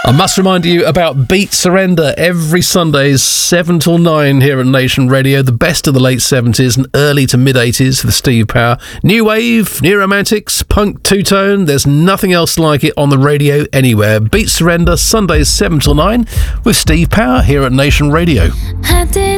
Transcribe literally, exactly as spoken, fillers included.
I must remind you about Beat Surrender every Sundays, seven till nine here at Nation Radio. The best of the late seventies and early to mid-eighties with Steve Power. New wave, new romantics, punk two-tone. There's nothing else like it on the radio anywhere. Beat Surrender, Sundays, seven till nine with Steve Power here at Nation Radio.